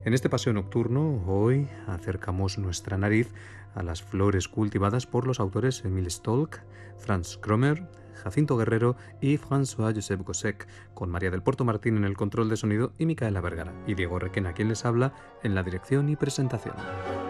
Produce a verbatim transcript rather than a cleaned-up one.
En este paseo nocturno, hoy acercamos nuestra nariz a las flores cultivadas por los autores Emile Stolk, Franz Kromer, Jacinto Guerrero y François-Joseph Gossec, con María del Puerto Martín en el control de sonido y Micaela Vergara, y Diego Requena, quien les habla, en la dirección y presentación.